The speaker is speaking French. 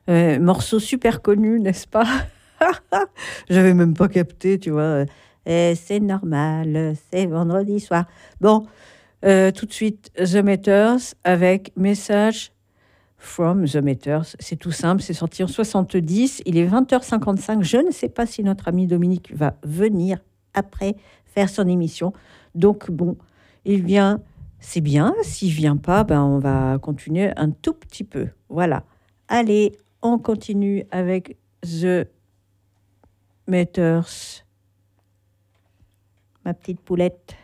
Morceau super connu, n'est-ce pas? J'avais même pas capté, tu vois. C'est normal, c'est vendredi soir. Bon, tout de suite, The Meters avec Message from The Meters. C'est tout simple, c'est sorti en 70. Il est 20h55. Je ne sais pas si notre ami Dominique va venir après faire son émission. Donc, bon, il vient, c'est bien. S'il vient pas, ben, on va continuer un tout petit peu. Voilà. Allez, on continue avec The Meters. Ma petite poulette.